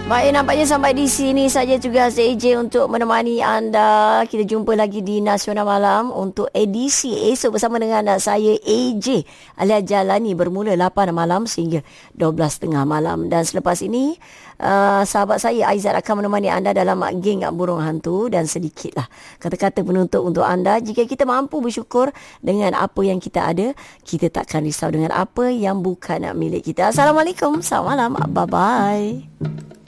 Baik, nampaknya sampai di sini saja tugas AJ untuk menemani anda. Kita jumpa lagi di Nasional Malam untuk edisi esok bersama dengan saya AJ alias Jalani bermula 8 malam sehingga 12.30 malam. Dan selepas ini sahabat saya Aizat akan menemani anda dalam geng burung hantu dan sedikitlah kata-kata penutup untuk anda. Jika kita mampu bersyukur dengan apa yang kita ada, kita takkan risau dengan apa yang bukan milik kita. Assalamualaikum, selamat malam, bye-bye.